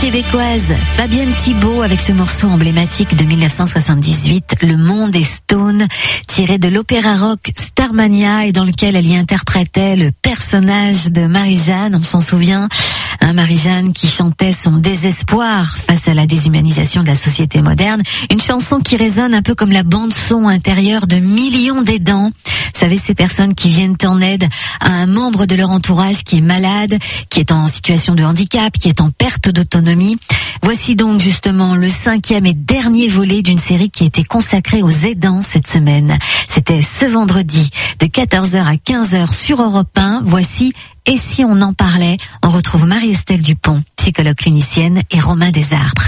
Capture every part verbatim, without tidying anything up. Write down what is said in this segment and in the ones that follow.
Québécoise Fabienne Thibault avec ce morceau emblématique de dix-neuf cent soixante-dix-huit, Le Monde est Stone, tiré de l'opéra rock Starmania et dans lequel elle y interprétait le personnage de Marie-Jeanne, on s'en souvient, hein, Marie-Jeanne qui chantait son désespoir face à la déshumanisation de la société moderne, une chanson qui résonne un peu comme la bande-son intérieure de millions d'aidants. Vous savez, ces personnes qui viennent en aide à un membre de leur entourage qui est malade, qui est en situation de handicap, qui est en perte d'autonomie. Voici donc justement le cinquième et dernier volet d'une série qui était consacrée aux aidants cette semaine. C'était ce vendredi de quatorze heures à quinze heures sur Europe un. Voici Et si on en parlait? On retrouve Marie-Estelle Dupont, psychologue clinicienne, et Romain Desarbres.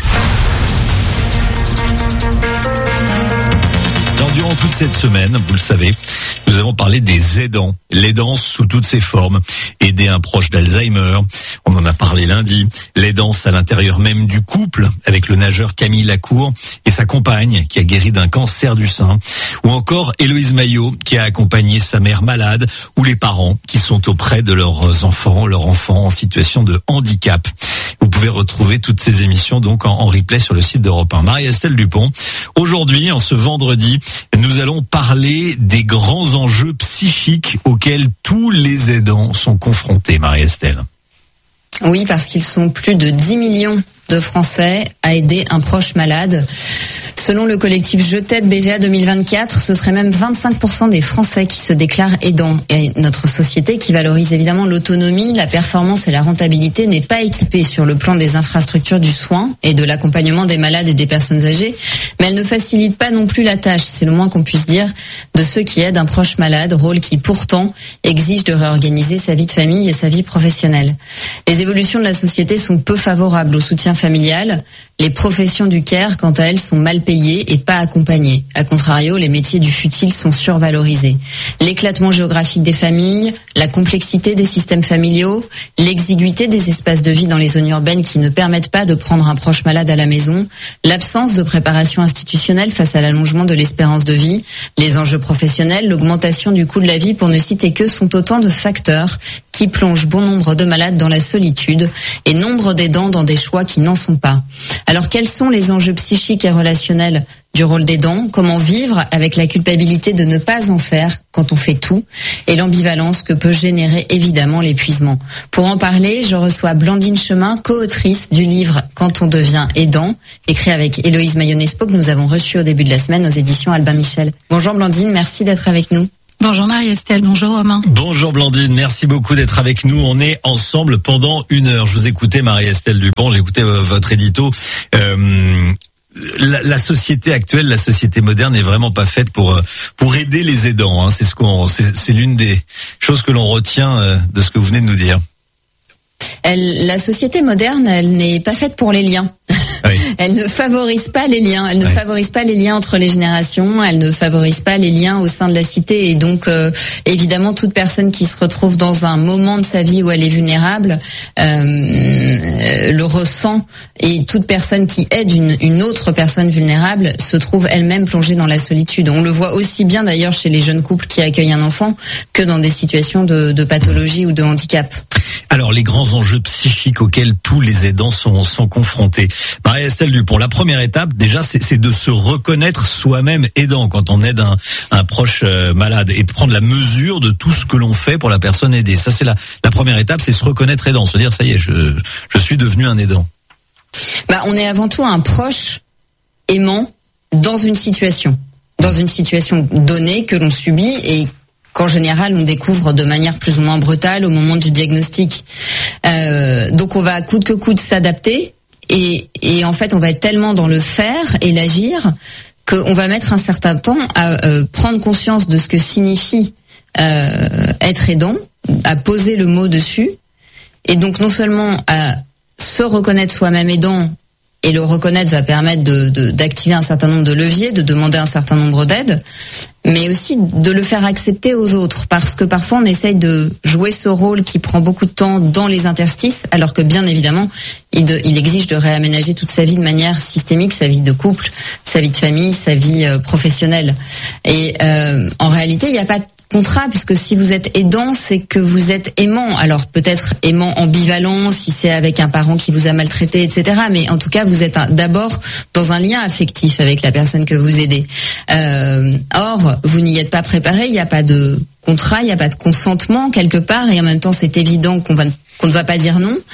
Alors, durant toute cette semaine, vous le savez, nous avons parlé des aidants, l'aidance sous toutes ses formes, aider un proche d'Alzheimer, on en a parlé lundi, l'aidance à l'intérieur même du couple, avec le nageur Camille Lacour et sa compagne qui a guéri d'un cancer du sein, ou encore Héloïse Maillot qui a accompagné sa mère malade, ou les parents qui sont auprès de leurs enfants, leurs enfants en situation de handicap. Vous pouvez retrouver toutes ces émissions donc en, en replay sur le site d'Europe un. Marie-Estelle Dupont, aujourd'hui, en ce vendredi, nous allons parler des grands enjeux psychiques auxquels tous les aidants sont confrontés, Marie-Estelle. Oui, parce qu'ils sont plus de dix millions de Français à aider un proche malade. Selon le collectif Je t'aide B V A deux mille vingt-quatre, ce serait même vingt-cinq pour cent des Français qui se déclarent aidants. Et notre société, qui valorise évidemment l'autonomie, la performance et la rentabilité, n'est pas équipée sur le plan des infrastructures du soin et de l'accompagnement des malades et des personnes âgées, mais elle ne facilite pas non plus la tâche, c'est le moins qu'on puisse dire, de ceux qui aident un proche malade, rôle qui pourtant exige de réorganiser sa vie de famille et sa vie professionnelle. Les évolutions de la société sont peu favorables au soutien familial. Les professions du care, quant à elles, sont mal payées et pas accompagnées. A contrario, les métiers du futile sont survalorisés. L'éclatement géographique des familles, la complexité des systèmes familiaux, l'exiguïté des espaces de vie dans les zones urbaines qui ne permettent pas de prendre un proche malade à la maison, l'absence de préparation institutionnelle face à l'allongement de l'espérance de vie, les enjeux professionnels, l'augmentation du coût de la vie, pour ne citer que, sont autant de facteurs qui plongent bon nombre de malades dans la solitude et nombre d'aidants dans des choix qui n'en sont pas. Alors, quels sont les enjeux psychiques et relationnels du rôle d'aidant? Comment vivre avec la culpabilité de ne pas en faire quand on fait tout, et l'ambivalence que peut générer évidemment l'épuisement? Pour en parler, je reçois Blandine Chemin, co-autrice du livre Quand on devient aidant, écrit avec Héloïse Maillot-Nespo, que nous avons reçu au début de la semaine aux éditions Albin Michel. Bonjour Blandine, merci d'être avec nous. Bonjour Marie-Estelle, bonjour Romain. Bonjour Blandine, merci beaucoup d'être avec nous. On est ensemble pendant une heure. Je vous écoutais Marie-Estelle Dupont, j'écoutais euh, votre édito. Euh, la, la société actuelle, la société moderne n'est vraiment pas faite pour pour aider les aidants. Hein. C'est ce qu'on, c'est, c'est l'une des choses que l'on retient euh, de ce que vous venez de nous dire. Elle, la société moderne, elle n'est pas faite pour les liens. Oui. Elle ne favorise pas les liens, elle ne oui. favorise pas les liens entre les générations, elle ne favorise pas les liens au sein de la cité, et donc euh, évidemment toute personne qui se retrouve dans un moment de sa vie où elle est vulnérable euh, le ressent, et toute personne qui aide une, une autre personne vulnérable se trouve elle-même plongée dans la solitude. On le voit aussi bien d'ailleurs chez les jeunes couples qui accueillent un enfant que dans des situations de, de pathologie ou de handicap. Alors, les grands enjeux psychiques auxquels tous les aidants sont, sont confrontés. Marie-Estelle Dupont, la première étape, déjà, c'est, c'est de se reconnaître soi-même aidant quand on aide un, un proche euh, malade, et de prendre la mesure de tout ce que l'on fait pour la personne aidée. Ça, c'est la, la première étape, c'est se reconnaître aidant, se dire, ça y est, je, je suis devenu un aidant. Bah, on est avant tout un proche aimant dans une situation, dans une situation donnée que l'on subit et qu'en général on découvre de manière plus ou moins brutale au moment du diagnostic. Euh, donc on va coûte que coûte s'adapter, et, et en fait on va être tellement dans le faire et l'agir qu'on va mettre un certain temps à euh, prendre conscience de ce que signifie euh, être aidant, à poser le mot dessus, et donc non seulement à se reconnaître soi-même aidant, et le reconnaître va permettre de, de, d'activer un certain nombre de leviers, de demander un certain nombre d'aides, mais aussi de le faire accepter aux autres, parce que parfois on essaye de jouer ce rôle qui prend beaucoup de temps dans les interstices, alors que bien évidemment il, de, il exige de réaménager toute sa vie de manière systémique, sa vie de couple, sa vie de famille, sa vie euh, professionnelle. Et euh, en réalité il n'y a pas contrat, puisque si vous êtes aidant, c'est que vous êtes aimant. Alors peut-être aimant ambivalent, si c'est avec un parent qui vous a maltraité, et cetera. Mais en tout cas, vous êtes un, d'abord dans un lien affectif avec la personne que vous aidez. Euh, or, vous n'y êtes pas préparé, il n'y a pas de contrat, il n'y a pas de consentement quelque part, et en même temps, c'est évident qu'on va qu'on ne va pas dire non.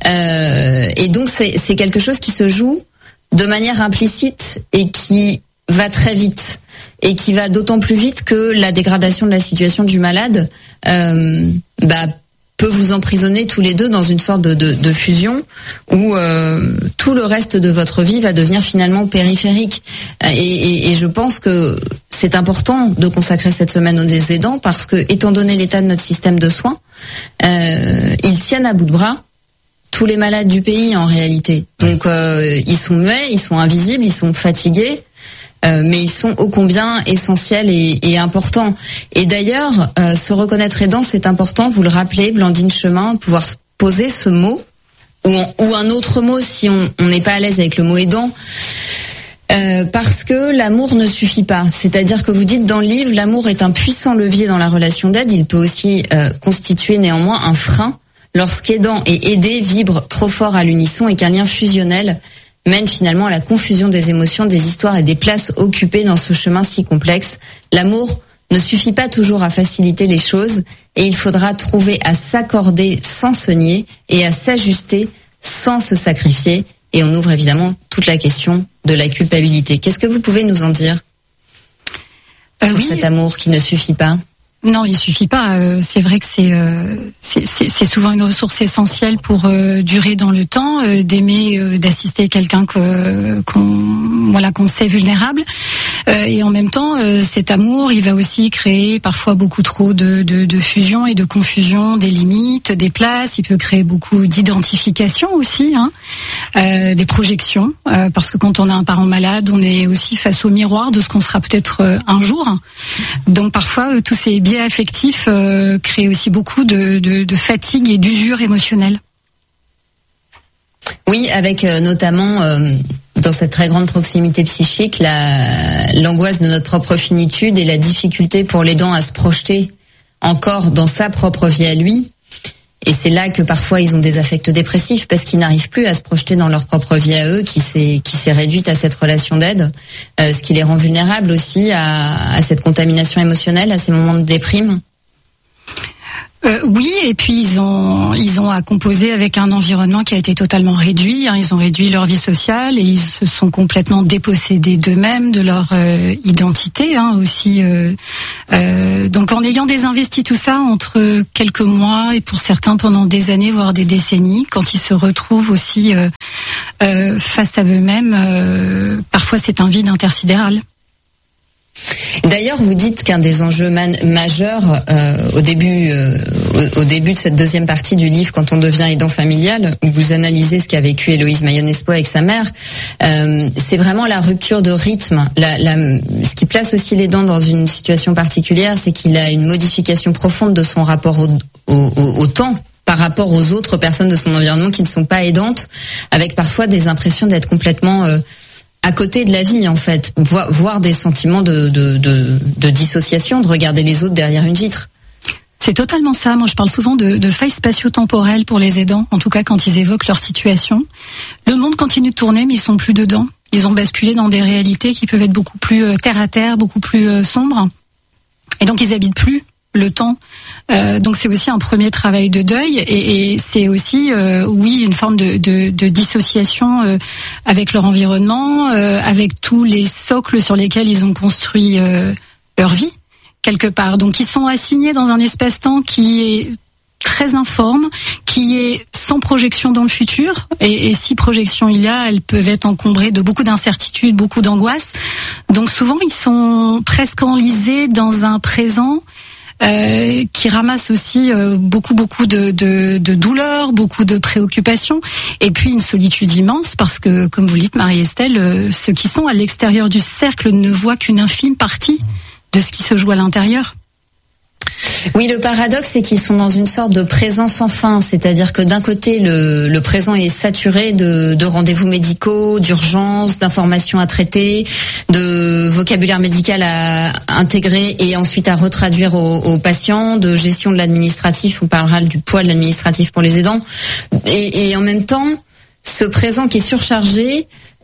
Euh, et donc, c'est, c'est quelque chose qui se joue de manière implicite et qui va très vite. Et qui va d'autant plus vite que la dégradation de la situation du malade euh, bah, peut vous emprisonner tous les deux dans une sorte de, de, de fusion où euh, tout le reste de votre vie va devenir finalement périphérique. Et, et, et je pense que c'est important de consacrer cette semaine aux aidants parce que, étant donné l'état de notre système de soins, euh, ils tiennent à bout de bras tous les malades du pays en réalité. Donc euh, ils sont muets, ils sont invisibles, ils sont fatigués. Euh, mais ils sont ô combien essentiels et, et importants. Et d'ailleurs, euh, se reconnaître aidant, c'est important. Vous le rappelez, Blandine Chemin, pouvoir poser ce mot ou, ou un autre mot si on n'est pas à l'aise avec le mot aidant. Euh, parce que l'amour ne suffit pas. C'est-à-dire que vous dites dans le livre, l'amour est un puissant levier dans la relation d'aide. Il peut aussi euh, constituer néanmoins un frein lorsqu'aidant et aidé vibrent trop fort à l'unisson et qu'un lien fusionnel mène finalement à la confusion des émotions, des histoires et des places occupées dans ce chemin si complexe. L'amour ne suffit pas toujours à faciliter les choses et il faudra trouver à s'accorder sans se nier et à s'ajuster sans se sacrifier. Et on ouvre évidemment toute la question de la culpabilité. Qu'est-ce que vous pouvez nous en dire euh, sur oui. cet amour qui ne suffit pas ? Non, il suffit pas. Euh, c'est vrai que c'est, euh, c'est, c'est, c'est souvent une ressource essentielle pour euh, durer dans le temps, euh, d'aimer, euh, d'assister quelqu'un que, qu'on, voilà, qu'on sait vulnérable. Euh, et en même temps, euh, cet amour, il va aussi créer parfois beaucoup trop de, de, de fusion et de confusion des limites, des places. Il peut créer beaucoup d'identification aussi, hein, euh, des projections. Euh, parce que quand on a un parent malade, on est aussi face au miroir de ce qu'on sera peut-être euh, un jour. Donc parfois, euh, tous ces biais affectifs euh, créent aussi beaucoup de, de, de fatigue et d'usure émotionnelle. Oui, avec euh, notamment euh, dans cette très grande proximité psychique, la, l'angoisse de notre propre finitude et la difficulté pour l'aidant à se projeter encore dans sa propre vie à lui. Et c'est là que parfois ils ont des affects dépressifs parce qu'ils n'arrivent plus à se projeter dans leur propre vie à eux, qui s'est qui s'est réduite à cette relation d'aide, euh, ce qui les rend vulnérables aussi à, à cette contamination émotionnelle, à ces moments de déprime. Euh, oui, et puis ils ont ils ont à composer avec un environnement qui a été totalement réduit. Hein, ils ont réduit leur vie sociale et ils se sont complètement dépossédés d'eux-mêmes, de leur euh, identité hein, aussi. Euh, euh, donc en ayant désinvesti tout ça entre quelques mois et pour certains pendant des années voire des décennies, quand ils se retrouvent aussi euh, euh, face à eux-mêmes, euh, parfois c'est un vide intersidéral. D'ailleurs, vous dites qu'un des enjeux man- majeurs euh, au début, euh, au, au début de cette deuxième partie du livre, quand on devient aidant familial, où vous analysez ce qu'a vécu Héloïse Mayonespo avec sa mère, euh, c'est vraiment la rupture de rythme. La, la, ce qui place aussi l'aidant dans une situation particulière, c'est qu'il a une modification profonde de son rapport au, au, au, au temps par rapport aux autres personnes de son environnement qui ne sont pas aidantes, avec parfois des impressions d'être complètement euh, à côté de la vie en fait, voire des sentiments de, de, de, de dissociation, de regarder les autres derrière une vitre. C'est totalement ça. Moi, je parle souvent de, de failles spatio-temporelles pour les aidants, en tout cas quand ils évoquent leur situation. Le monde continue de tourner, mais ils sont plus dedans. Ils ont basculé dans des réalités qui peuvent être beaucoup plus euh, terre à terre, beaucoup plus euh, sombres. Et donc, ils habitent plus le temps. Euh, donc, c'est aussi un premier travail de deuil. Et, et c'est aussi, euh, oui, une forme de, de, de dissociation euh, avec leur environnement, euh, avec tous les socles sur lesquels ils ont construit euh, leur vie, quelque part. Donc, ils sont assignés dans un espace-temps qui est très informe, qui est sans projection dans le futur. Et, et si projection il y a, elles peuvent être encombrées de beaucoup d'incertitudes, beaucoup d'angoisse. Donc, souvent, ils sont presque enlisés dans un présent Euh, qui ramasse aussi euh, beaucoup beaucoup de, de, de douleurs, beaucoup de préoccupations, et puis une solitude immense parce que, comme vous le dites, Marie-Estelle, euh, ceux qui sont à l'extérieur du cercle ne voient qu'une infime partie de ce qui se joue à l'intérieur. Oui, le paradoxe, c'est qu'ils sont dans une sorte de présent sans fin, c'est-à-dire que d'un côté, le, le présent est saturé de, de rendez-vous médicaux, d'urgences, d'informations à traiter, de vocabulaire médical à intégrer et ensuite à retraduire aux, aux patients, de gestion de l'administratif, on parlera du poids de l'administratif pour les aidants, et, et en même temps, ce présent qui est surchargé,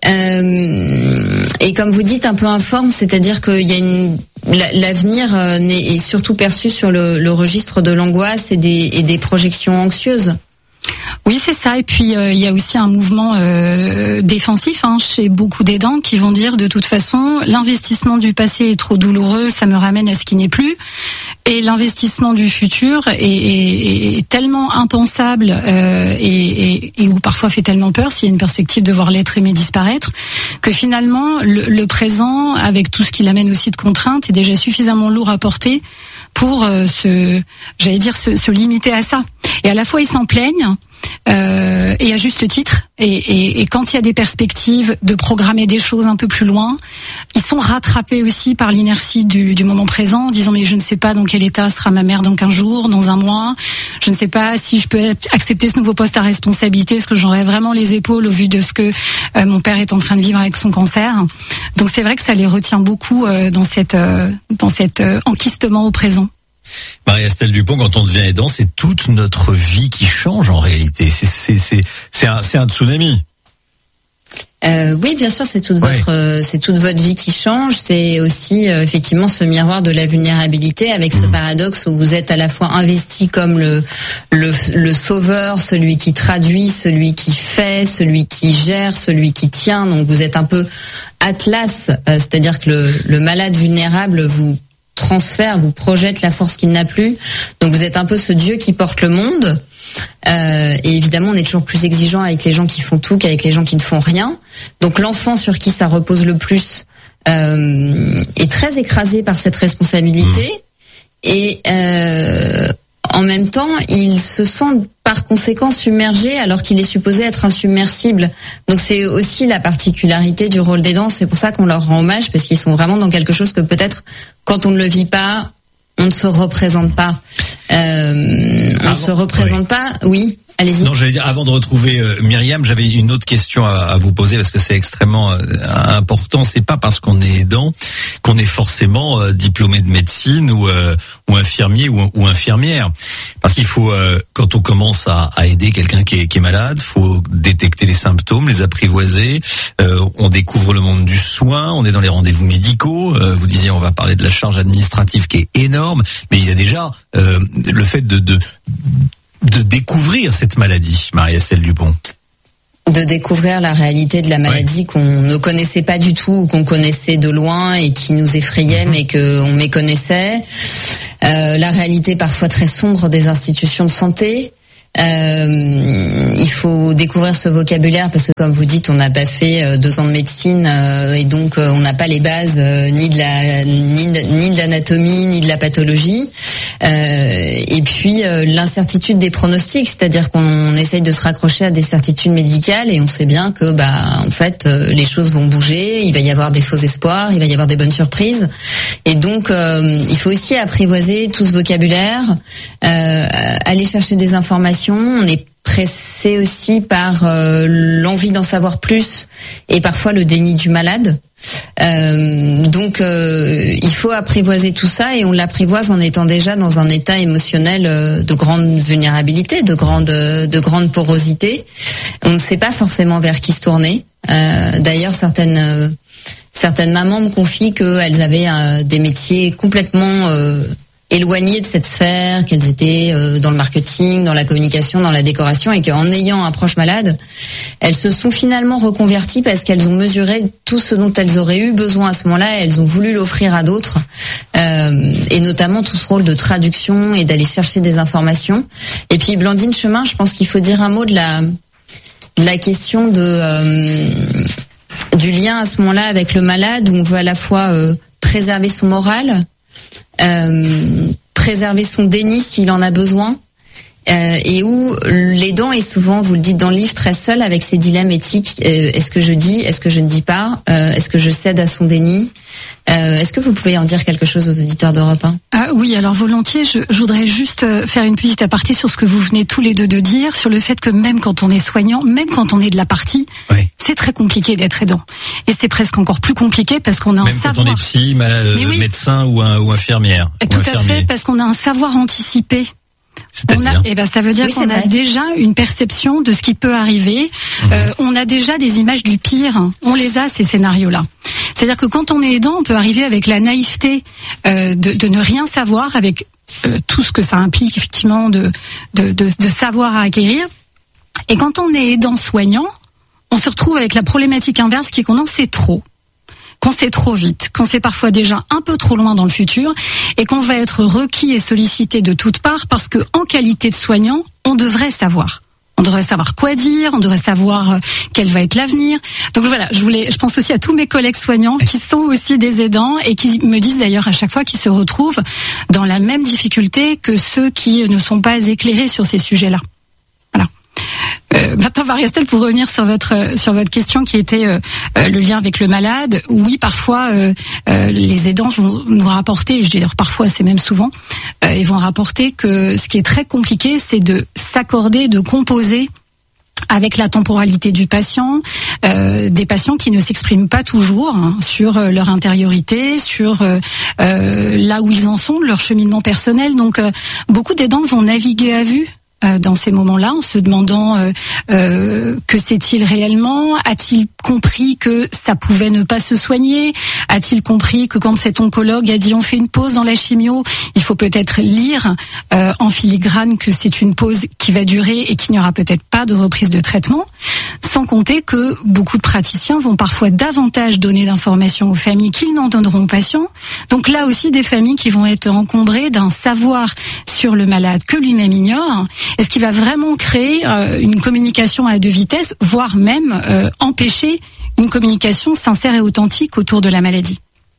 Euh, et comme vous dites, un peu informe, c'est-à-dire qu'il y a une l'avenir est surtout perçu sur le, le registre de l'angoisse et des, et des projections anxieuses. Oui, c'est ça. Et puis euh, il y a aussi un mouvement euh, défensif hein, chez beaucoup d'aidants qui vont dire de toute façon l'investissement du passé est trop douloureux, ça me ramène à ce qui n'est plus. Et l'investissement du futur est, est, est tellement impensable euh, et, et, et ou parfois fait tellement peur s'il y a une perspective de voir l'être aimé disparaître que finalement le, le présent, avec tout ce qu'il amène aussi de contraintes, est déjà suffisamment lourd à porter pour euh, se, j'allais dire, se, se limiter à ça. Et à la fois ils s'en plaignent. Euh, et à juste titre, et, et, et quand il y a des perspectives de programmer des choses un peu plus loin, ils sont rattrapés aussi par l'inertie du, du moment présent, en disant mais je ne sais pas dans quel état sera ma mère dans quinze jours, dans un mois, je ne sais pas si je peux accepter ce nouveau poste à responsabilité, est-ce que j'aurai vraiment les épaules au vu de ce que euh, mon père est en train de vivre avec son cancer. Donc c'est vrai que ça les retient beaucoup euh, dans cette euh, dans cet euh, enquistement au présent. Marie-Estelle Dupont, quand on devient aidant, c'est toute notre vie qui change en réalité. C'est c'est c'est c'est un c'est un tsunami. Euh, oui, bien sûr, c'est toute ouais. votre euh, c'est toute votre vie qui change. C'est aussi euh, effectivement ce miroir de la vulnérabilité avec ce mmh. paradoxe où vous êtes à la fois investi comme le le le sauveur, celui qui traduit, celui qui fait, celui qui gère, celui qui tient. Donc vous êtes un peu Atlas, euh, c'est-à-dire que le le malade vulnérable vous transfert, vous projette la force qu'il n'a plus. Donc vous êtes un peu ce Dieu qui porte le monde. Euh, et évidemment, on est toujours plus exigeant avec les gens qui font tout qu'avec les gens qui ne font rien. Donc l'enfant sur qui ça repose le plus euh, est très écrasé par cette responsabilité. Mmh. Et euh, en même temps, il se sent par conséquent submergé alors qu'il est supposé être insubmersible. Donc c'est aussi la particularité du rôle d'aidant. C'est pour ça qu'on leur rend hommage, parce qu'ils sont vraiment dans quelque chose que peut-être quand on ne le vit pas, on ne se représente pas. Euh, on ne se représente oui. pas, oui. Allez-y. Non, j'allais dire, avant de retrouver euh, Myriam, j'avais une autre question à, à vous poser parce que c'est extrêmement euh, important. C'est pas parce qu'on est aidant qu'on est forcément euh, diplômé de médecine ou euh, ou infirmier ou, ou infirmière. Parce qu'il faut, euh, quand on commence à, à aider quelqu'un qui est, qui est malade, faut détecter les symptômes, les apprivoiser. Euh, on découvre le monde du soin. On est dans les rendez-vous médicaux. Euh, vous disiez, on va parler de la charge administrative qui est énorme, mais il y a déjà euh, le fait de, de de découvrir cette maladie, Marie-Estelle Dupont. De découvrir la réalité de la maladie ouais. qu'on ne connaissait pas du tout, ou qu'on connaissait de loin et qui nous effrayait, mmh. mais qu'on méconnaissait. Euh, la réalité parfois très sombre des institutions de santé. Euh, il faut découvrir ce vocabulaire parce que, comme vous dites, on n'a pas fait deux ans de médecine euh, et donc euh, on n'a pas les bases euh, ni de la ni de, ni de l'anatomie ni de la pathologie. Euh, et puis euh, l'incertitude des pronostics, c'est-à-dire qu'on essaye de se raccrocher à des certitudes médicales et on sait bien que bah en fait euh, les choses vont bouger, il va y avoir des faux espoirs, il va y avoir des bonnes surprises. Et donc euh, il faut aussi apprivoiser tout ce vocabulaire, euh, aller chercher des informations. On est pressé aussi par euh, l'envie d'en savoir plus et parfois le déni du malade. Euh, donc euh, il faut apprivoiser tout ça et on l'apprivoise en étant déjà dans un état émotionnel euh, de grande vulnérabilité, de grande de grande porosité. On ne sait pas forcément vers qui se tourner. Euh, d'ailleurs, certaines euh, certaines mamans me confient qu'elles avaient euh, des métiers complètement euh, éloignées de cette sphère, qu'elles étaient euh, dans le marketing, dans la communication, dans la décoration, et qu'en ayant un proche malade, elles se sont finalement reconverties parce qu'elles ont mesuré tout ce dont elles auraient eu besoin à ce moment-là, et elles ont voulu l'offrir à d'autres, euh, et notamment tout ce rôle de traduction et d'aller chercher des informations. Et puis Blandine Chemin, je pense qu'il faut dire un mot de la, de la question de euh, du lien à ce moment-là avec le malade, où on veut à la fois euh, préserver son moral, Euh, préserver son déni s'il en a besoin, euh, et où l'aidant est souvent, vous le dites dans le livre, très seul avec ses dilemmes éthiques. Euh, est-ce que je dis, est-ce que je ne dis pas, euh, est-ce que je cède à son déni? Euh, est-ce que vous pouvez en dire quelque chose aux auditeurs d'Europe un? Ah oui, alors volontiers, je, je voudrais juste faire une petite aparté sur ce que vous venez tous les deux de dire, sur le fait que même quand on est soignant, même quand on est de la partie, oui. c'est très compliqué d'être aidant. Et c'est presque encore plus compliqué parce qu'on a un même savoir... Même quand on est psy, euh, oui. médecin ou, un, ou infirmière. Tout ou à fait, parce qu'on a un savoir anticipé. On a, eh ben, ça veut dire oui, qu'on a déjà une perception de ce qui peut arriver. Mmh. Euh, on a déjà des images du pire. On les a, ces scénarios-là. C'est-à-dire que quand on est aidant, on peut arriver avec la naïveté euh, de, de ne rien savoir, avec euh, tout ce que ça implique effectivement de, de, de, de savoir à acquérir. Et quand on est aidant soignant, on se retrouve avec la problématique inverse qui est qu'on en sait trop. Qu'on sait trop vite, qu'on sait parfois déjà un peu trop loin dans le futur et qu'on va être requis et sollicité de toutes parts parce que en qualité de soignant, on devrait savoir. On devrait savoir quoi dire, on devrait savoir quel va être l'avenir. Donc voilà, je voulais, je pense aussi à tous mes collègues soignants qui sont aussi des aidants et qui me disent d'ailleurs à chaque fois qu'ils se retrouvent dans la même difficulté que ceux qui ne sont pas éclairés sur ces sujets-là. Voilà. Euh, maintenant, Marie-Estelle, pour revenir sur votre sur votre question qui était euh, euh, le lien avec le malade, oui, parfois euh, euh, les aidants vont nous rapporter, et je dis d'ailleurs parfois, c'est même souvent, euh, ils vont rapporter que ce qui est très compliqué, c'est de s'accorder, de composer avec la temporalité du patient, euh, des patients qui ne s'expriment pas toujours hein, sur euh, leur intériorité, sur euh, euh, là où ils en sont, leur cheminement personnel. Donc, euh, beaucoup d'aidants vont naviguer à vue dans ces moments-là, en se demandant euh, euh, que sait-il réellement, a-t-il compris que ça pouvait ne pas se soigner, a-t-il compris que quand cet oncologue a dit on fait une pause dans la chimio, il faut peut-être lire euh, en filigrane que c'est une pause qui va durer et qu'il n'y aura peut-être pas de reprise de traitement, sans compter que beaucoup de praticiens vont parfois davantage donner d'informations aux familles qu'ils n'en donneront aux patients. Donc là aussi des familles qui vont être encombrées d'un savoir sur le malade que lui-même ignore. Est-ce qu'il va vraiment créer euh, une communication à deux vitesses, voire même euh, empêcher une communication sincère et authentique autour de la maladie?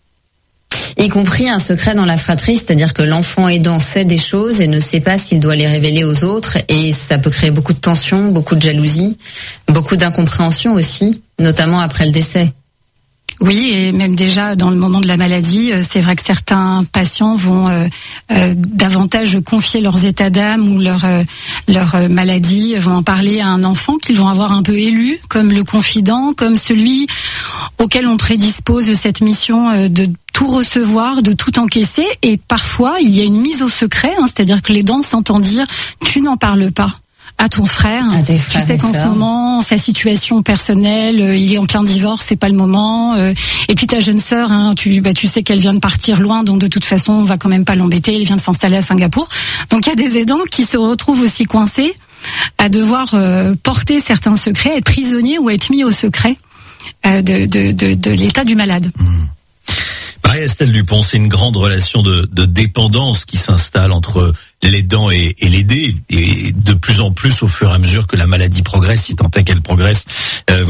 Y compris un secret dans la fratrie, c'est-à-dire que l'enfant aidant sait des choses et ne sait pas s'il doit les révéler aux autres, et ça peut créer beaucoup de tension, beaucoup de jalousie, beaucoup d'incompréhension aussi, notamment après le décès. Oui, et même déjà dans le moment de la maladie, c'est vrai que certains patients vont euh, euh, davantage confier leurs états d'âme ou leur euh, leur maladie, vont en parler à un enfant qu'ils vont avoir un peu élu comme le confident, comme celui auquel on prédispose cette mission euh, de tout recevoir, de tout encaisser. Et parfois, il y a une mise au secret, hein, c'est-à-dire que l'aidant s'entend dire « tu n'en parles pas ». À ton frère, à tes frères, tu sais qu'en ce moment, sa situation personnelle, euh, il est en plein divorce, c'est pas le moment. Euh, et puis ta jeune sœur, hein, tu, bah, tu sais qu'elle vient de partir loin, donc de toute façon, on va quand même pas l'embêter. Elle vient de s'installer à Singapour. Donc il y a des aidants qui se retrouvent aussi coincés à devoir euh, porter certains secrets, être prisonniers ou être mis au secret euh, de, de, de, de l'état du malade. Mmh. Marie-Estelle Dupont, c'est une grande relation de, de dépendance qui s'installe entre l'aidant et, et l'aidé, et de plus en plus au fur et à mesure que la maladie progresse, si tant est qu'elle progresse. Euh,